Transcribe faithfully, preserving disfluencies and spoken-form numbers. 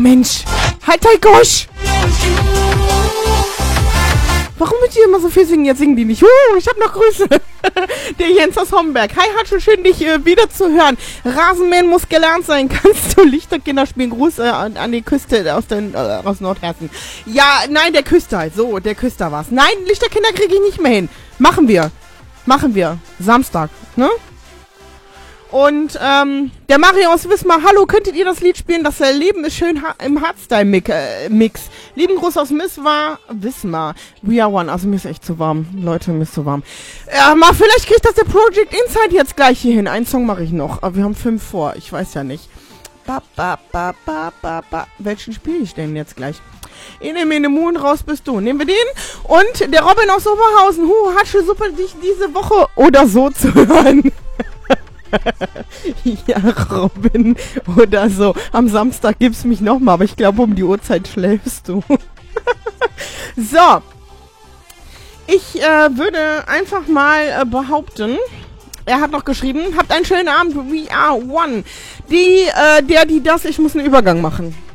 Mensch. Halt dein Gosch. Warum müsst ihr immer so viel singen? Jetzt singen die nicht. Uh, ich hab noch Grüße. Der Jens aus Homberg. Hi, Hatsche, schön dich äh, wieder zu hören. Rasenmähen muss gelernt sein. Kannst du Lichterkinder spielen? Gruß äh, an, an die Küste aus, den, äh, aus Nordhessen. Ja, nein, der Küster halt. So, der Küster war's. Nein, Lichterkinder kriege ich nicht mehr hin. Machen wir. Machen wir. Samstag, ne? Und ähm, der Mario aus Wismar, hallo, könntet ihr das Lied spielen? Das äh, Leben ist schön ha im Hardstyle-Mix. Äh, Mix. Lieben Gruß aus Wismar. Wismar. We are one. Also mir ist echt zu warm. Leute, mir ist zu warm. Ja, mal, vielleicht kriegt das der Project Inside jetzt gleich hier hin. Einen Song mache ich noch. Aber wir haben fünf vor. Ich weiß ja nicht. Ba, ba, ba, ba, ba, ba. Welchen spiele ich denn jetzt gleich? Ene, mene, Moon, raus bist du. Nehmen wir den. Und der Robin aus Oberhausen. Huh, hat schon super, dich diese Woche oder so zu hören. Ja, Robin, oder so. Am Samstag gibt's mich nochmal, aber ich glaube, um die Uhrzeit schläfst du. So. Ich äh, würde einfach mal äh, behaupten, er hat noch geschrieben, habt einen schönen Abend, we are one. Die, äh, der, die, das, ich muss einen Übergang machen.